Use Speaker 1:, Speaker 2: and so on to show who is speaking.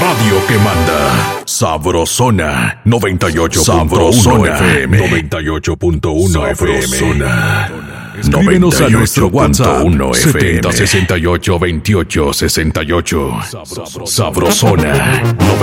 Speaker 1: radio que manda. Sabrosona 98. Sabrosona FM 98.1 FM. Escríbenos a nuestro WhatsApp 7068 28 68. Sabrosona